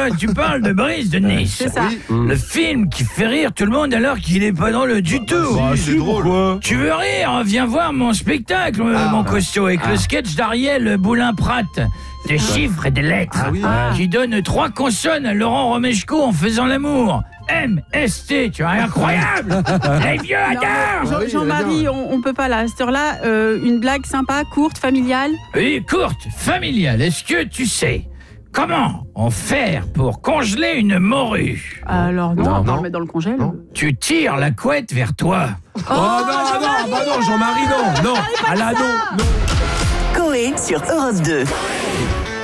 toi, tu parles de Brise de Nice. C'est ça. Le film qui fait rire tout le monde alors qu'il est pas drôle du tout. C'est drôle. Tu veux rire? Viens voir mon spectacle, mon costaud, avec le sketch d'Ariel Boulin-Prat. Des chiffres et des lettres. Qui donne 3 consonnes à Laurent Romeshko en faisant l'amour. M-S-T, tu vois, incroyable. Les vieux adorent. Jean-Marie, on peut pas là, à cette heure-là, une blague sympa, courte, familiale. Oui, courte, familiale. Est-ce que tu sais comment on fait pour congeler une morue? Alors non, on va le mettre dans le congèle. Tu tires la couette vers toi. Oh non, Jean-Marie, non. Ah là, non. Coé sur Europe 2.